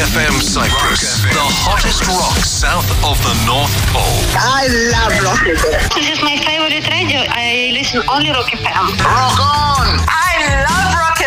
FM Cyprus, the hottest rock south of the North Pole. I love Rock FM. This is my favorite radio. I listen only Rock FM. Rock on! I love Rock